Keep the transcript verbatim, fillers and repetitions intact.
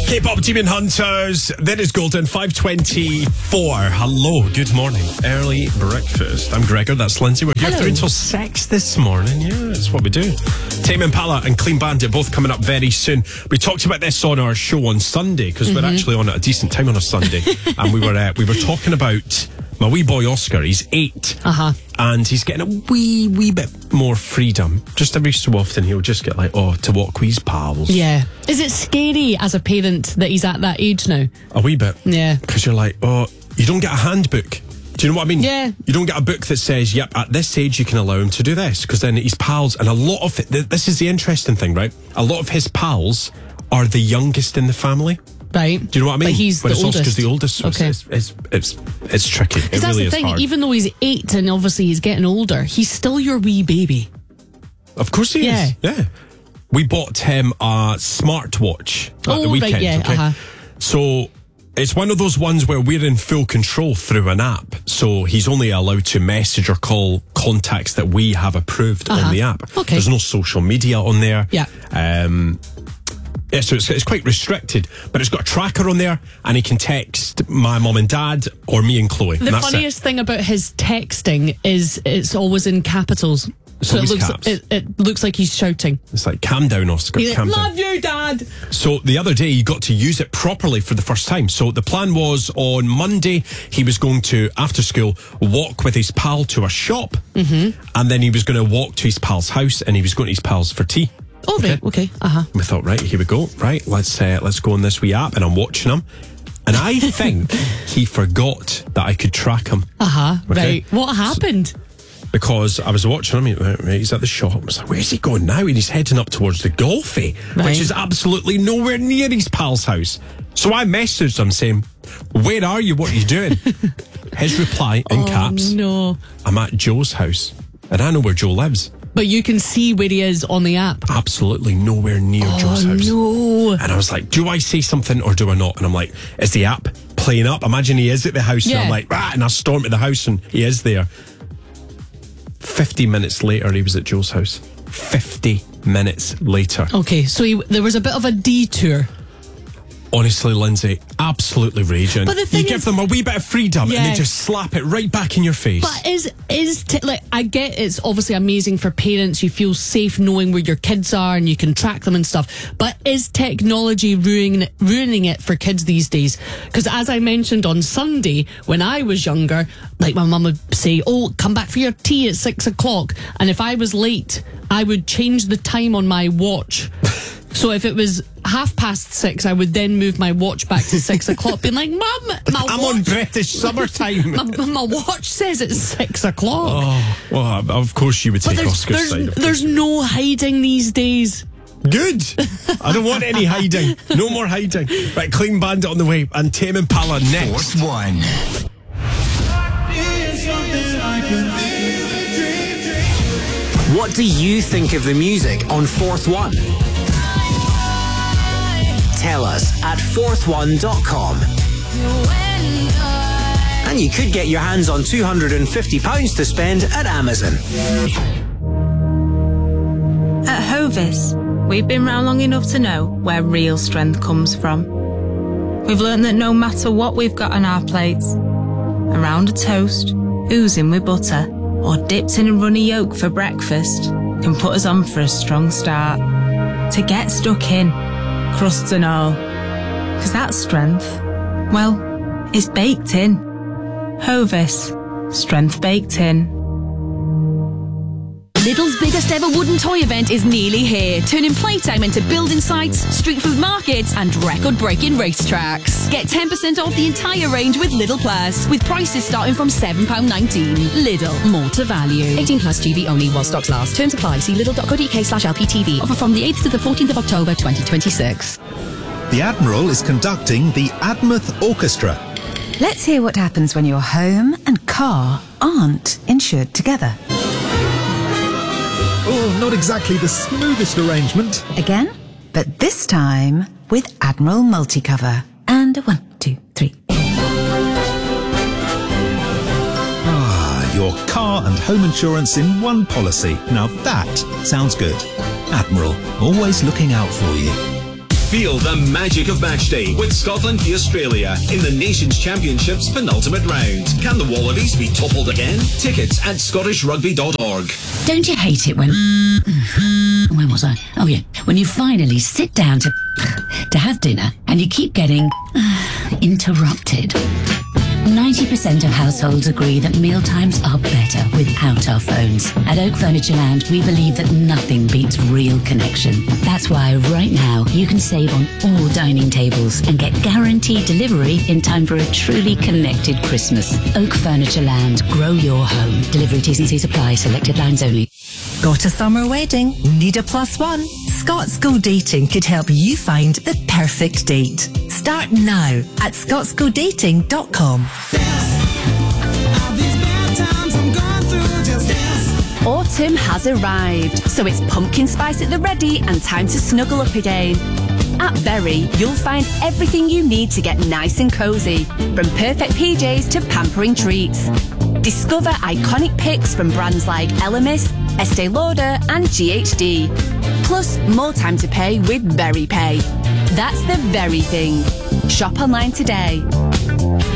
K-pop Demon Hunters. That is Golden, five twenty-four. Hello, good morning. Early breakfast. I'm Gregor, that's Lindsay. We're here Hello. through until six this morning. Yeah, that's what we do. Tame Impala and Clean Bandit both coming up very soon. We talked about this on our show on Sunday because mm-hmm. we're actually on at a decent time on a Sunday. and we were uh, we were talking about my wee boy Oscar. He's eight. Uh-huh. And he's getting a wee, wee bit more freedom. Just every so often he'll just get like, oh, to walk with his pals. Yeah. Is it scary as a parent that he's at that age now? A wee bit. Yeah. Because you're like, oh, you don't get a handbook. Do you know what I mean? Yeah. You don't get a book that says, yep, at this age you can allow him to do this. Because then his pals, and a lot of it, th- this is the interesting thing, right? A lot of his pals are the youngest in the family. Right. Do you know what I mean? But he's but the it's oldest. Because the oldest, so okay. it's, it's, it's, it's, it's tricky. It Because really that's the is thing, hard. even though he's eight and obviously he's getting older, he's still your wee baby. Of course he yeah. is. Yeah. We bought him a smartwatch at oh, the weekend. right, yeah, okay? uh-huh. So it's one of those ones where we're in full control through an app. So he's only allowed to message or call contacts that we have approved uh-huh. on the app. Okay. There's no social media on there. Yeah. Um, yeah, so it's, it's quite restricted, but it's got a tracker on there, and he can text my mum and dad or me and Chloe. The and that's funniest it. thing about his texting is it's always in capitals. It's so it always looks caps. it, it looks like he's shouting. It's like, calm down, Oscar, He's calm like, down. love you, Dad. So the other day he got to use it properly for the first time. So the plan was on Monday he was going to, after school, walk with his pal to a shop, mm-hmm. and then he was going to walk to his pal's house, and he was going to his pal's for tea. Oh, right, okay, uh-huh. We thought, right, here we go. Right, let's uh, let's go on this wee app, and I'm watching him. And I think he forgot that I could track him. Uh-huh, Okay? right. What happened? Because I was watching him, right, right, he's at the shop. I was like, where's he going now? And he's heading up towards the Golfie, Right. which is absolutely nowhere near his pal's house. So I messaged him saying, where are you? What are you doing? His reply in oh, caps, no. I'm at Joe's house. And I know where Joe lives. But you can see where he is on the app. Absolutely nowhere near oh, Joe's house. no. And I was like, do I say something or do I not? And I'm like, is the app playing up? Imagine he is at the house. Yeah. And I'm like, ah, and I storm at the house and he is there. fifty minutes later, he was at Joe's house. fifty minutes later. Okay, so he, there was a bit of a detour. Honestly, Lindsay, absolutely raging. But the thing you give is- them a wee bit of freedom Yeah. and they just slap it right back in your face. But is is t- like I get it's obviously amazing for parents. You feel safe knowing where your kids are and you can track them and stuff. But is technology ruining ruining it for kids these days? Because as I mentioned on Sunday, when I was younger, like my mum would say, "Oh, come back for your tea at six o'clock," and if I was late, I would change the time on my watch. So if it was half past six, I would then move my watch back to six o'clock, being like, Mum, my I'm watch, on British summertime. my, my watch says it's six o'clock. Oh, well, of course you would But take there's, Oscar's there's, side. Of there's no hiding these days. Good. I don't want any hiding. No more hiding. Right, Clean Bandit on the way and Tame Impala next. Fourth one. What do you think of the music on Fourth One? Tell us at fourth one dot com. And you could get your hands on two hundred fifty pounds to spend at Amazon. At Hovis, we've been round long enough to know where real strength comes from. We've learned that no matter what we've got on our plates, a round of toast, oozing with butter, or dipped in a runny yolk for breakfast can put us on for a strong start. To get stuck in, crusts and all. Because that strength, well, it's baked in. Hovis, strength baked in. Lidl's biggest ever wooden toy event is nearly here, turning playtime into building sites, street food markets and record-breaking racetracks. Get ten percent off the entire range with Lidl Plus, with prices starting from seven pounds nineteen. Lidl, more to value. eighteen plus G B only while stocks last. Terms apply. See lidl dot co dot uk slash L P T V. Offer from the eighth to the fourteenth of October twenty twenty-six. The Admiral is conducting the Admouth Orchestra. Let's hear what happens when your home and car aren't insured together. Oh, not exactly the smoothest arrangement. Again, but this time with Admiral Multicover. And a one, two, three. Ah, your car and home insurance in one policy. Now that sounds good. Admiral, always looking out for you. Feel the magic of match day with Scotland v Australia in the Nations Championship's penultimate round. Can the Wallabies be toppled again? Tickets at scottish rugby dot org. Don't you hate it when... Where was I? Oh, yeah. When you finally sit down to... to have dinner and you keep getting... interrupted. ninety percent of households agree that mealtimes are better without our phones. At Oak Furniture Land, we believe that nothing beats real connection. That's why right now you can save on all dining tables and get guaranteed delivery in time for a truly connected Christmas. Oak Furniture Land. Grow your home. Delivery T's and C's apply. Selected lines only. Got a summer wedding? Need a plus one? Scots Go Dating could help you find the perfect date. Start now at scots go dating dot com. Autumn has arrived, so it's pumpkin spice at the ready and time to snuggle up again. At Berry, you'll find everything you need to get nice and cosy, from perfect P Js to pampering treats. Discover iconic picks from brands like Elemis, Estee Lauder and G H D. Plus, more time to pay with Berry Pay. That's the very thing. Shop online today.